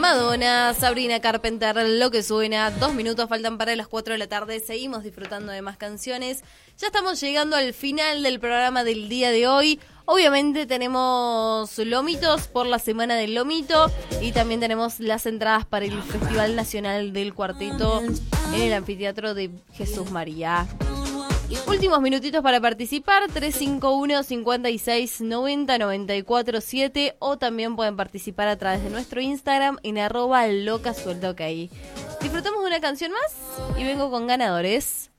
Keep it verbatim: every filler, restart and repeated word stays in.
Madonna, Sabrina Carpenter, Lo que suena. Dos minutos faltan para las cuatro de la tarde. Seguimos disfrutando de más canciones. Ya estamos llegando al final del programa del día de hoy. Obviamente tenemos lomitos por la semana del lomito y también tenemos las entradas para el Festival Nacional del Cuarteto en el Anfiteatro de Jesús María. Últimos minutitos para participar, tres cinco uno, cinco seis, nueve cero, nueve cuatro siete, o también pueden participar a través de nuestro Instagram en arroba locasueltaok. Disfrutamos de una canción más y vengo con ganadores.